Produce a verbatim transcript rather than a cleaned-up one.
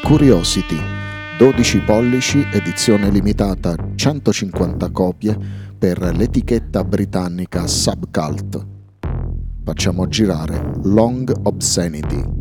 Curiosity, dodici pollici, edizione limitata, centocinquanta copie per l'etichetta britannica Subcult. Facciamo girare Long Obscenity.